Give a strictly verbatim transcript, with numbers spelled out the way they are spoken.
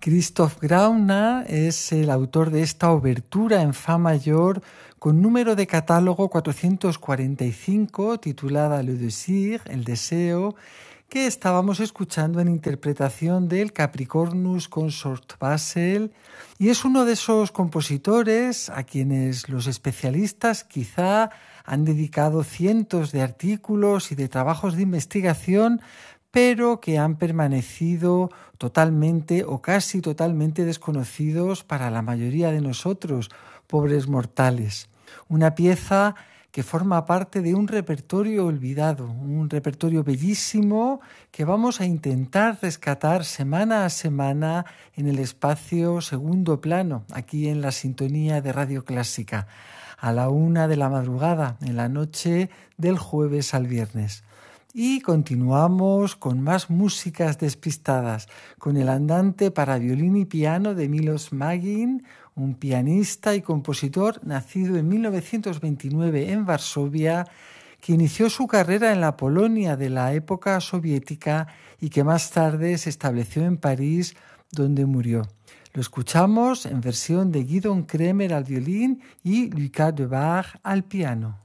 Christoph Graupner es el autor de esta obertura en fa mayor con número de catálogo cuatrocientos cuarenta y cinco, titulada Le Désir, el deseo, que estábamos escuchando en interpretación del Capricornus Consort Basel, y es uno de esos compositores a quienes los especialistas quizá han dedicado cientos de artículos y de trabajos de investigación, pero que han permanecido totalmente o casi totalmente desconocidos para la mayoría de nosotros, pobres mortales. Una pieza que forma parte de un repertorio olvidado, un repertorio bellísimo que vamos a intentar rescatar semana a semana en el espacio Segundo Plano, aquí en la sintonía de Radio Clásica, a la una de la madrugada, en la noche del jueves al viernes. Y continuamos con más músicas despistadas, con el andante para violín y piano de Milos Magin, un pianista y compositor nacido en mil novecientos veintinueve en Varsovia, que inició su carrera en la Polonia de la época soviética y que más tarde se estableció en París, donde murió. Lo escuchamos en versión de Gidon Kremer al violín y Lucas Debarre al piano.